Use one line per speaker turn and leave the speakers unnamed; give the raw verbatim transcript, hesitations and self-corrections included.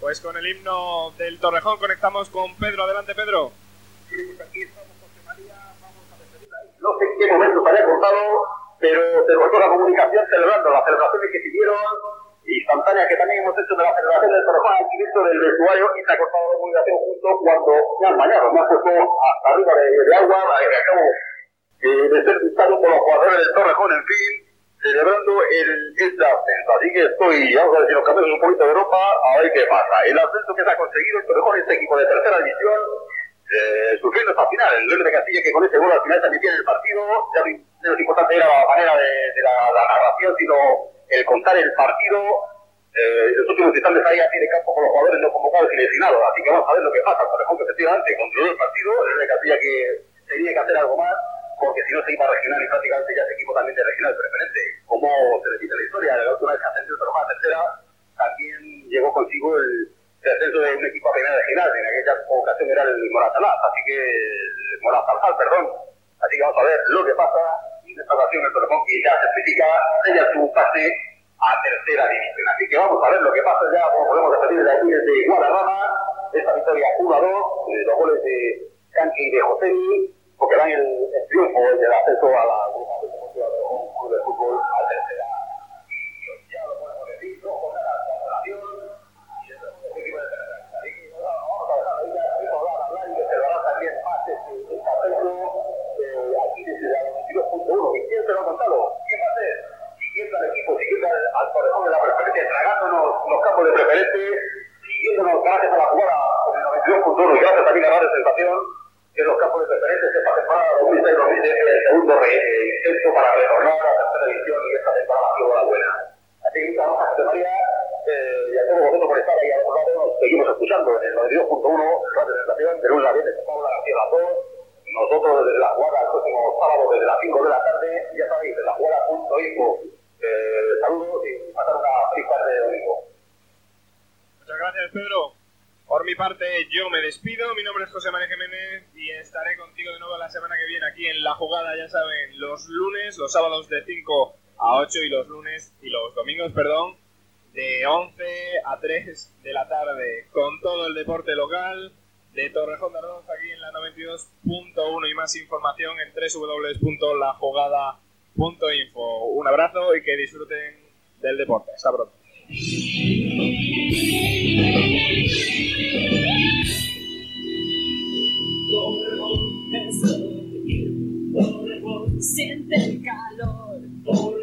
Pues con el himno del Torrejón conectamos con Pedro. Adelante, Pedro.
Sí, pues aquí estamos, José María, vamos a despedir ahí. No sé en qué momento se había cortado, pero se cortó la comunicación celebrando las celebraciones que siguieron, instantáneas que también hemos hecho de la celebración del Torrejón aquí dentro del vestuario, y se ha cortado la comunicación justo cuando me han bañado, me han puesto hasta arriba de, de agua, que acabo eh, de ser visitado por los jugadores del Torrejón, en fin, celebrando el, este ascenso. Así que estoy, vamos a decir, nos cambiamos un poquito de Europa, a ver qué pasa. El ascenso que se ha conseguido el Torrejón, este equipo de tercera división, eh, sufriendo hasta el final. El León de Castilla, que con ese gol al final también tiene el partido, ya lo importante era la manera de, de la, la narración, sino el contar el partido. Eh, los últimos instantes ahí a pie de campo con los jugadores no convocados y lesionados. Así que vamos a ver lo que pasa. El Torrejón, que efectivamente controló el partido, el León de Castilla que tenía que hacer algo más, porque si no se iba a regional y prácticamente ya ese equipo también de regional preferente. Como se repite la historia, la última vez que ascendió el Torrejón a tercera, también llegó consigo el, el ascenso de un equipo a primera regional, en aquella ocasión era el Moratalaz, así que el Moratalaz, perdón. Así que vamos a ver lo que pasa, y en esta ocasión el Torrejón que ya certifica ella su pase a tercera división. Así que vamos a ver lo que pasa ya, como podemos repetir de aquí desde Guadarrama, esta victoria uno a dos, los goles de Canqui y de Josemi, porque dan el, el triunfo del ascenso a la Club de Fútbol a tercera. Ya lo podemos decir, dos jornadas de relación y el equipo de tercera. Así que vamos a dejar ahí, vamos a hablar y que se lo hará también más este ascenso aquí desde la noventa y dos punto uno. ¿Y quién se lo ha contado? ¿Quién va a ser? Siguiendo al equipo, siguiendo al, al Torrejón de la preferente, tragándonos los campos de preferente, siguiéndonos gracias a la jugada con el noventa y dos punto uno y gracias también a la sensación que los campos de preferentes esta temporada dos mil seis dos mil siete el segundo re, eh, intento para retornar a la tercera división y esta temporada ha sido la buena. Así que muchas gracias, José María, eh, y a todos vosotros por estar ahí a los lados. Nos seguimos escuchando en el noventa y dos punto uno, la presentación de lunes a viernes de Paula García las dos. Nosotros desde la jugada el próximo sábado desde las cinco de la tarde, ya sabéis, desde la jugada punto info. Eh, saludos y pasar una feliz tarde de domingo.
Muchas gracias, Pedro. Por mi parte, yo me despido. Mi nombre es José María Jiménez y estaré contigo de nuevo la semana que viene aquí en La Jugada, ya saben, los lunes, los sábados de cinco a ocho y los lunes y los domingos, perdón, de once a tres de la tarde, con todo el deporte local de Torrejón de Ardoz aquí en la noventa y dos punto uno y más información en doble u doble u doble u punto la jugada punto info. Un abrazo y que disfruten del deporte. Hasta pronto.
Torrejón, siente el calor.